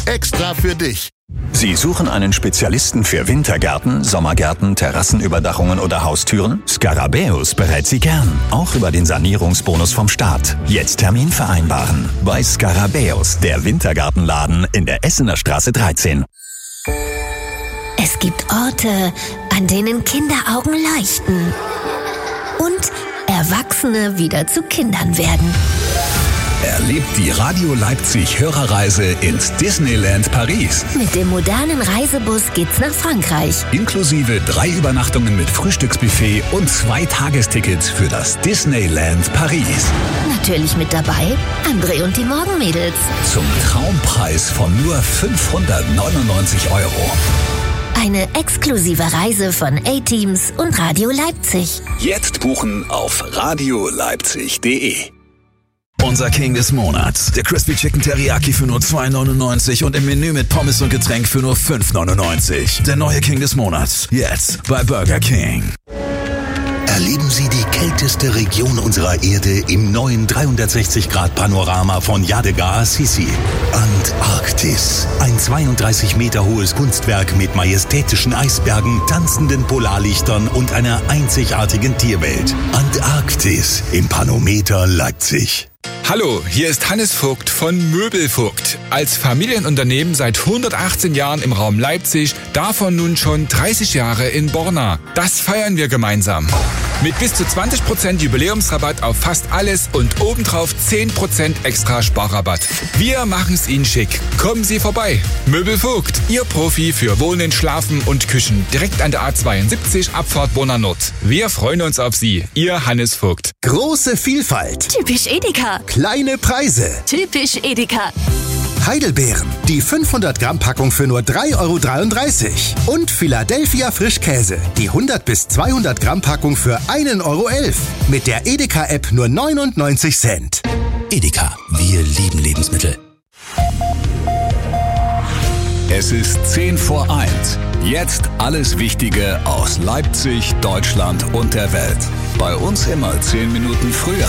Extra für dich. Sie suchen einen Spezialisten für Wintergärten, Sommergärten, Terrassenüberdachungen oder Haustüren? Scarabäus berät Sie gern, auch über den Sanierungsbonus vom Staat. Jetzt Termin vereinbaren. Bei Scarabäus, der Wintergartenladen in der Essener Straße 13. Es gibt Orte, an denen Kinderaugen leuchten und Erwachsene wieder zu Kindern werden. Erlebt die Radio Leipzig Hörerreise ins Disneyland Paris. Mit dem modernen Reisebus geht's nach Frankreich. Inklusive 3 Übernachtungen mit Frühstücksbuffet und 2 Tagestickets für das Disneyland Paris. Natürlich mit dabei André und die Morgenmädels. Zum Traumpreis von nur 599 €. Eine exklusive Reise von A-Teams und Radio Leipzig. Jetzt buchen auf radioleipzig.de. Unser King des Monats. Der Crispy Chicken Teriyaki für nur 2,99 und im Menü mit Pommes und Getränk für nur 5,99. Der neue King des Monats. Jetzt bei Burger King. Erleben Sie die kälteste Region unserer Erde im neuen 360-Grad-Panorama von Yadega Assisi. Antarktis. Ein 32 Meter hohes Kunstwerk mit majestätischen Eisbergen, tanzenden Polarlichtern und einer einzigartigen Tierwelt. Antarktis im Panometer Leipzig. Hallo, hier ist Hannes Vogt von Möbelvogt. Als Familienunternehmen seit 118 Jahren im Raum Leipzig, davon nun schon 30 Jahre in Borna. Das feiern wir gemeinsam. Mit bis zu 20% Jubiläumsrabatt auf fast alles und obendrauf 10% extra Sparrabatt. Wir machen's Ihnen schick. Kommen Sie vorbei. Möbelvogt, Ihr Profi für Wohnen, Schlafen und Küchen. Direkt an der A72, Abfahrt Borna Nord. Wir freuen uns auf Sie. Ihr Hannes Vogt. Große Vielfalt. Typisch Edeka. Kleine Preise. Typisch Edeka. Heidelbeeren. Die 500 Gramm Packung für nur 3,33 € Und Philadelphia Frischkäse. Die 100 bis 200 Gramm Packung für 1,11 €. Mit der Edeka-App nur 99 Cent. Edeka, wir lieben Lebensmittel. Es ist 10 vor 1. Jetzt alles Wichtige aus Leipzig, Deutschland und der Welt. Bei uns immer 10 Minuten früher.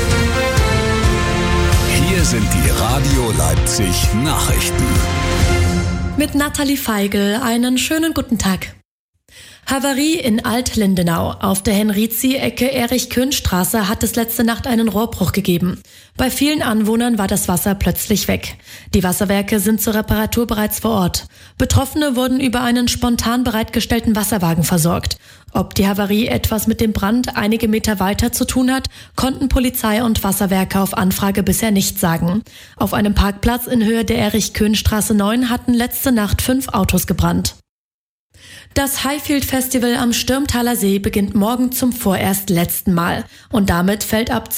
Hier sind die Radio Leipzig Nachrichten. Mit Nathalie Feigl einen schönen guten Tag. Havarie in Alt-Lindenau. Auf der Henrizi-Ecke Erich-Köhn-Straße hat es letzte Nacht einen Rohrbruch gegeben. Bei vielen Anwohnern war das Wasser plötzlich weg. Die Wasserwerke sind zur Reparatur bereits vor Ort. Betroffene wurden über einen spontan bereitgestellten Wasserwagen versorgt. Ob die Havarie etwas mit dem Brand einige Meter weiter zu tun hat, konnten Polizei und Wasserwerke auf Anfrage bisher nicht sagen. Auf einem Parkplatz in Höhe der Erich-Köhn-Straße 9 hatten letzte Nacht 5 Autos gebrannt. Das Highfield Festival am Stürmtaler See beginnt morgen zum vorerst letzten Mal. Und damit fällt ab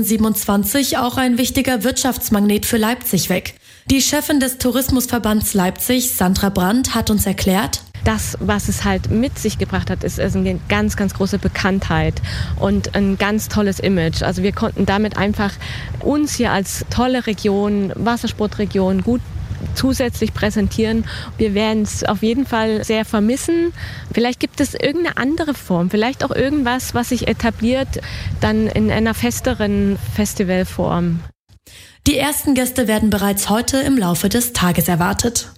2027 auch ein wichtiger Wirtschaftsmagnet für Leipzig weg. Die Chefin des Tourismusverbands Leipzig, Sandra Brandt, hat uns erklärt: Das, was es halt mit sich gebracht hat, ist eine ganz, ganz große Bekanntheit und ein ganz tolles Image. Also wir konnten damit einfach uns hier als tolle Region, Wassersportregion gut zusätzlich präsentieren. Wir werden es auf jeden Fall sehr vermissen. Vielleicht gibt es irgendeine andere Form, vielleicht auch irgendwas, was sich etabliert, dann in einer festeren Festivalform. Die ersten Gäste werden bereits heute im Laufe des Tages erwartet.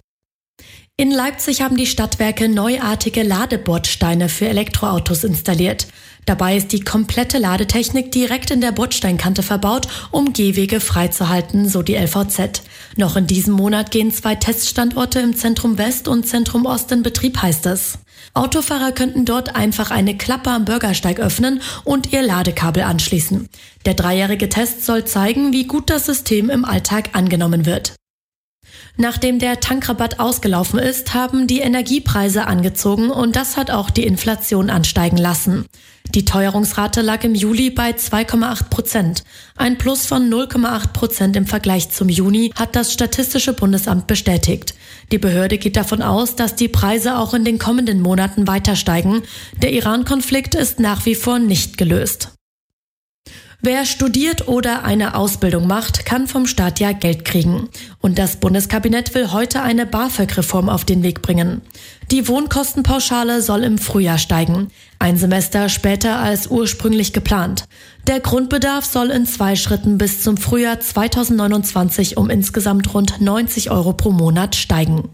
In Leipzig haben die Stadtwerke neuartige Ladebordsteine für Elektroautos installiert. Dabei ist die komplette Ladetechnik direkt in der Bordsteinkante verbaut, um Gehwege freizuhalten, so die LVZ. Noch in diesem Monat gehen 2 Teststandorte im Zentrum West und Zentrum Ost in Betrieb, heißt es. Autofahrer könnten dort einfach eine Klappe am Bürgersteig öffnen und ihr Ladekabel anschließen. Der 3-jährige Test soll zeigen, wie gut das System im Alltag angenommen wird. Nachdem der Tankrabatt ausgelaufen ist, haben die Energiepreise angezogen und das hat auch die Inflation ansteigen lassen. Die Teuerungsrate lag im Juli bei 2,8%. Ein Plus von 0,8% im Vergleich zum Juni hat das Statistische Bundesamt bestätigt. Die Behörde geht davon aus, dass die Preise auch in den kommenden Monaten weiter steigen. Der Iran-Konflikt ist nach wie vor nicht gelöst. Wer studiert oder eine Ausbildung macht, kann vom Staat ja Geld kriegen. Und das Bundeskabinett will heute eine BAföG-Reform auf den Weg bringen. Die Wohnkostenpauschale soll im Frühjahr steigen. Ein Semester später als ursprünglich geplant. Der Grundbedarf soll in 2 Schritten bis zum Frühjahr 2029 um insgesamt rund 90 € pro Monat steigen.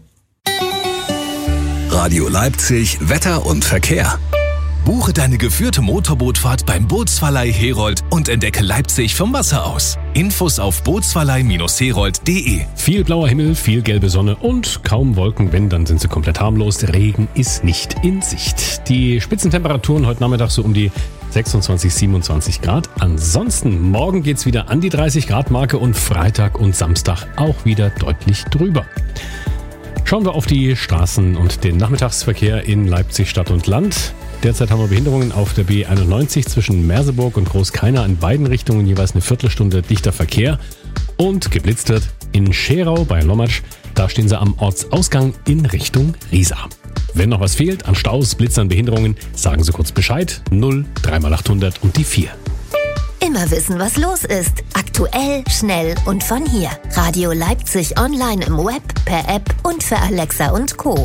Radio Leipzig, Wetter und Verkehr. Buche deine geführte Motorbootfahrt beim Bootsverleih Herold und entdecke Leipzig vom Wasser aus. Infos auf bootsverleih-herold.de. Viel blauer Himmel, viel gelbe Sonne und kaum Wolken. Wenn, dann sind sie komplett harmlos. Regen ist nicht in Sicht. Die Spitzentemperaturen heute Nachmittag so um die 26, 27 Grad. Ansonsten morgen geht's wieder an die 30 Grad Marke und Freitag und Samstag auch wieder deutlich drüber. Schauen wir auf die Straßen und den Nachmittagsverkehr in Leipzig Stadt und Land. Derzeit haben wir Behinderungen auf der B91 zwischen Merseburg und Großkeiner in beiden Richtungen, jeweils eine Viertelstunde dichter Verkehr. Und geblitzt wird in Scherau bei Lommatsch. Da stehen sie am Ortsausgang in Richtung Riesa. Wenn noch was fehlt an Staus, Blitzern, Behinderungen, sagen Sie kurz Bescheid. 0 3x800 und die 4. Immer wissen, was los ist. Aktuell, schnell und von hier. Radio Leipzig online im Web, per App und für Alexa und Co.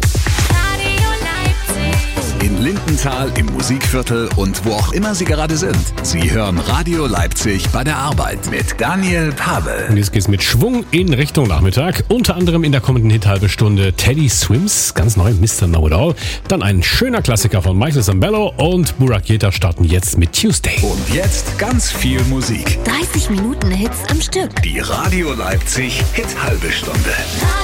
In Lindenthal, im Musikviertel und wo auch immer Sie gerade sind. Sie hören Radio Leipzig bei der Arbeit mit Daniel Pavel. Und jetzt geht's mit Schwung in Richtung Nachmittag. Unter anderem in der kommenden Hit-halbe Stunde Teddy Swims, ganz neu, Mr. Know It All. Dann ein schöner Klassiker von Michael Zambello und Burak Yeta starten jetzt mit Tuesday. Und jetzt ganz viel Musik. 30 Minuten Hits am Stück. Die Radio Leipzig Hit-halbe Stunde.